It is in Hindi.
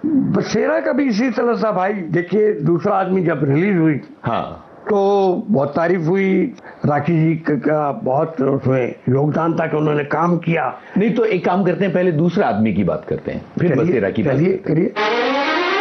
बसेरा का भी इसी तरह सा भाई। देखिए, दूसरा आदमी जब रिलीज हुई हाँ, तो बहुत तारीफ हुई। राखी जी का बहुत उसमें योगदान था कि उन्होंने काम किया। नहीं तो एक काम करते हैं, पहले दूसरा आदमी की बात करते हैं, फिर बसेरा की बात चलिए करते हैं। करिए।